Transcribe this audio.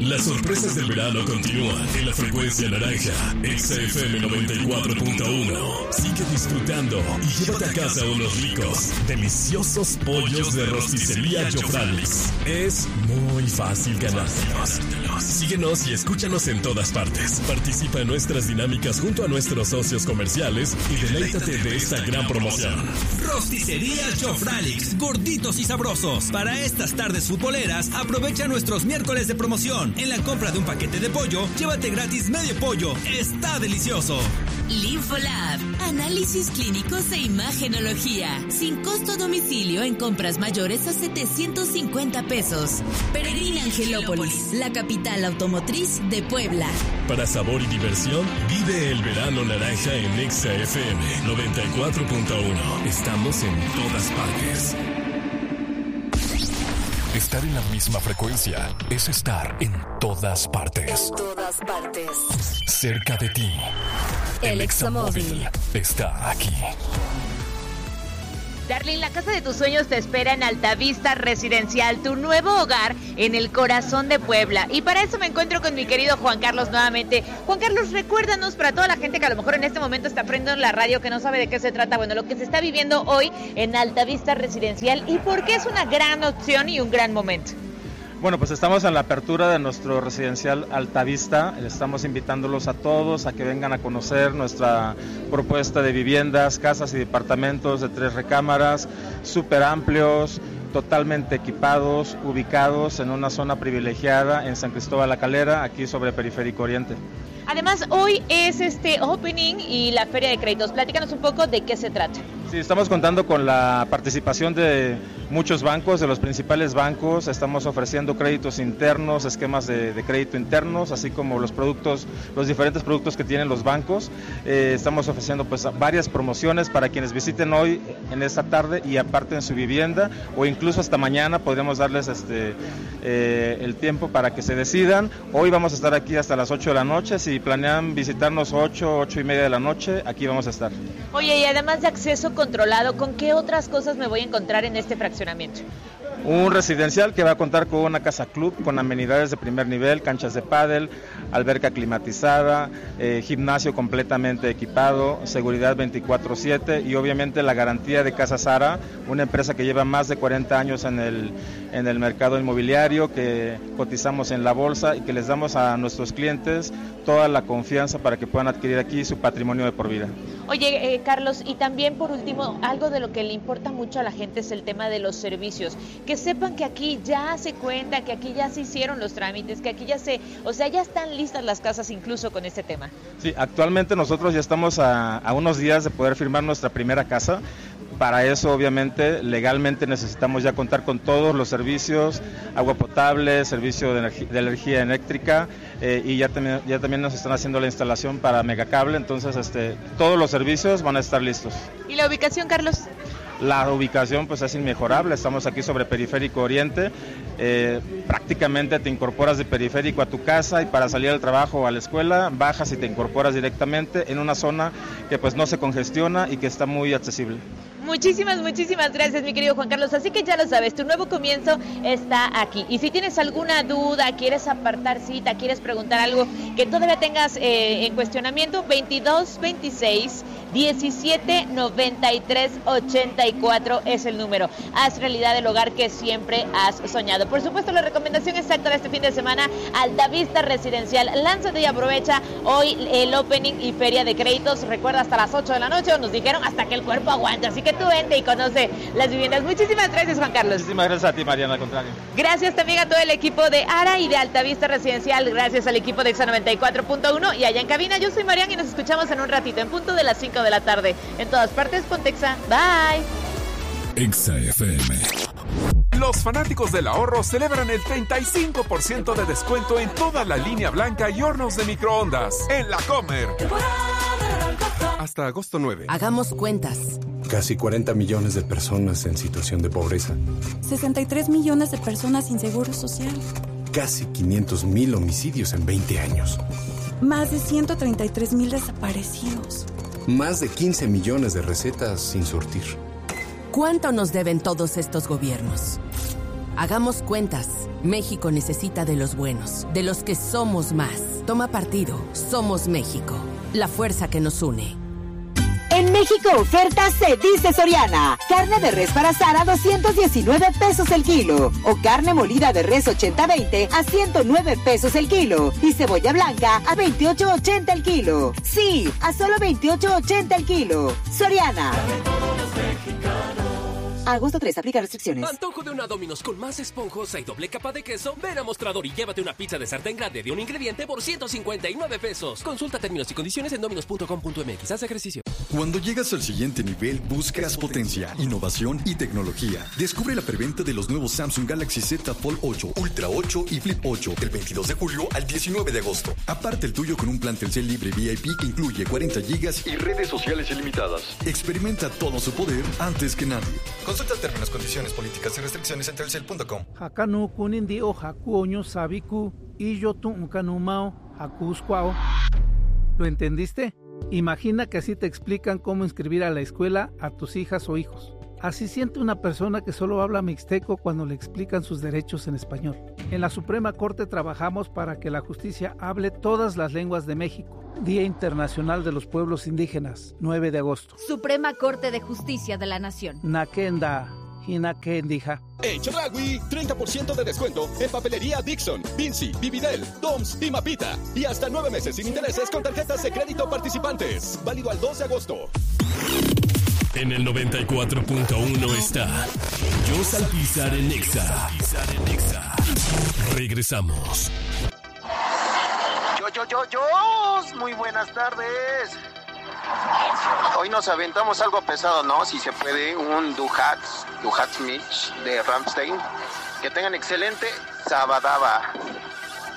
Las sorpresas del verano continúan en la frecuencia naranja. XFM 94.1. Sigue disfrutando y llévate a casa unos ricos, deliciosos pollos de rosticería Jofralix. Es muy fácil ganártelos. Síguenos y escúchanos en todas partes. Participa en nuestras dinámicas junto a nuestros socios comerciales y deleítate de esta gran promoción. Rosticería Jofralix, gorditos y sabrosos. Para estas tardes futboleras, aprovecha nuestros miércoles de promoción. En la compra de un paquete de pollo, llévate gratis medio pollo. ¡Está delicioso! Linfolab, análisis clínicos e imagenología. Sin costo a domicilio en compras mayores a 750 pesos. Peregrina Angelópolis, la capital automotriz de Puebla. Para sabor y diversión, vive el verano naranja en Exa FM 94.1. Estamos en todas partes. Estar en la misma frecuencia es estar en todas partes. En todas partes. Cerca de ti. El Examóvil está aquí. Darling, la casa de tus sueños te espera en Altavista Residencial, tu nuevo hogar en el corazón de Puebla. Y para eso me encuentro con mi querido Juan Carlos nuevamente. Juan Carlos, recuérdanos para toda la gente que a lo mejor en este momento está prendiendo la radio, que no sabe de qué se trata, bueno, lo que se está viviendo hoy en Altavista Residencial y por qué es una gran opción y un gran momento. Bueno, pues estamos en la apertura de nuestro residencial Altavista. Estamos invitándolos a todos a que vengan a conocer nuestra propuesta de viviendas, casas y departamentos de 3 recámaras, súper amplios, totalmente equipados, ubicados en una zona privilegiada en San Cristóbal La Calera, aquí sobre Periférico Oriente. Además, hoy es opening y la Feria de Créditos. Platícanos un poco de qué se trata. Sí, estamos contando con la participación de muchos bancos, de los principales bancos. Estamos ofreciendo créditos internos, esquemas de crédito internos, así como los diferentes productos que tienen los bancos. Estamos ofreciendo pues varias promociones para quienes visiten hoy en esta tarde y aparten su vivienda, o incluso hasta mañana podremos darles el tiempo para que se decidan. Hoy vamos a estar aquí hasta las 8 de la noche. Si planean visitarnos 8:30 de la noche, aquí vamos a estar. Oye, y además de acceso controlado, ¿con qué otras cosas me voy a encontrar en este fraccionamiento? Un residencial que va a contar con una casa club con amenidades de primer nivel, canchas de pádel, alberca climatizada, gimnasio completamente equipado, seguridad 24/7 y obviamente la garantía de Casa Sara, una empresa que lleva más de 40 años en el mercado inmobiliario, que cotizamos en la bolsa y que les damos a nuestros clientes toda la confianza para que puedan adquirir aquí su patrimonio de por vida. Oye, Carlos, y también por último, algo de lo que le importa mucho a la gente es el tema de los servicios. Que sepan que aquí ya se cuenta, que aquí ya se hicieron los trámites, que aquí ya están listas las casas incluso con este tema. Sí, actualmente nosotros ya estamos a unos días de poder firmar nuestra primera casa. Para eso, obviamente, legalmente necesitamos ya contar con todos los servicios, agua potable, servicio de energía eléctrica, y ya también nos están haciendo la instalación para megacable, entonces todos los servicios van a estar listos. ¿Y la ubicación, Carlos? La ubicación pues es inmejorable, estamos aquí sobre Periférico Oriente, prácticamente te incorporas de Periférico a tu casa y para salir al trabajo o a la escuela bajas y te incorporas directamente en una zona que pues no se congestiona y que está muy accesible. Muchísimas gracias, mi querido Juan Carlos. Así que ya lo sabes, tu nuevo comienzo está aquí. Y si tienes alguna duda, quieres apartar cita, quieres preguntar algo que todavía tengas en cuestionamiento, 2226-1793-84 es el número. Haz realidad el hogar que siempre has soñado. Por supuesto, la recomendación exacta de este fin de semana, Altavista Residencial. Lánzate y aprovecha hoy el opening y feria de créditos. Recuerda, hasta las 8 de la noche, nos dijeron hasta que el cuerpo aguante. Así que tú vente y conoce las viviendas. Muchísimas gracias, Juan Carlos. Muchísimas gracias a ti, Mariana, al contrario. Gracias también a todo el equipo de ARA y de Altavista Residencial. Gracias al equipo de Exa 94.1 y allá en cabina. Yo soy Mariana y nos escuchamos en un ratito, en punto de las 5 de la tarde. En todas partes, ponte Exa. Bye. Exa FM. Los fanáticos del ahorro celebran el 35% de descuento en toda la línea blanca y hornos de microondas en La Comer. Hasta agosto 9. Hagamos cuentas. Casi 40 millones de personas en situación de pobreza. 63 millones de personas sin seguro social. Casi 500,000 homicidios en 20 años. Más de 133,000 desaparecidos. Más de 15 millones de recetas sin surtir. ¿Cuánto nos deben todos estos gobiernos? Hagamos cuentas. México necesita de los buenos, de los que somos más. Toma partido. Somos México. La fuerza que nos une. En México oferta se dice Soriana. Carne de res para asar a 219 pesos el kilo. O carne molida de res 80-20 a 109 pesos el kilo. Y cebolla blanca a 28.80 el kilo. Sí, a solo 28.80 el kilo. Soriana. Agosto 3, aplica restricciones. Antojo de una Domino's con más esponjosa y doble capa de queso. Ven a Mostrador y llévate una pizza de sartén grande de un ingrediente por 159 pesos. Consulta términos y condiciones en dominos.com.mx. Haz ejercicio. Cuando llegas al siguiente nivel, buscas potencia, innovación y tecnología. Descubre la preventa de los nuevos Samsung Galaxy Z Fold 8, Ultra 8 y Flip 8 del 22 de julio al 19 de agosto. Aparte el tuyo con un plan Telcel libre VIP que incluye 40 GB y redes sociales ilimitadas. Experimenta todo su poder antes que nadie. Consulta términos, condiciones, políticas y restricciones en telcel.com. Hakanu kunin o hakuoño sabiku y yo tu unkanumao hakuskwao. ¿Lo entendiste? Imagina que así te explican cómo inscribir a la escuela a tus hijas o hijos. Así siente una persona que solo habla mixteco cuando le explican sus derechos en español. En la Suprema Corte trabajamos para que la justicia hable todas las lenguas de México. Día Internacional de los Pueblos Indígenas, 9 de agosto. Suprema Corte de Justicia de la Nación. Nakenda, Hinakendija. En Chedraui, 30% de descuento en papelería Dixon, Vinci, Vividel, Doms y Mapita. Y hasta 9 meses sin intereses con tarjetas de crédito participantes. Válido al 2 de agosto. En el 94.1 está Jos Alpizar en Nexa. Regresamos. Muy buenas tardes. Hoy nos aventamos algo pesado, ¿no? Si se puede, un Duhats Mitch de Rammstein. Que tengan excelente sabadaba.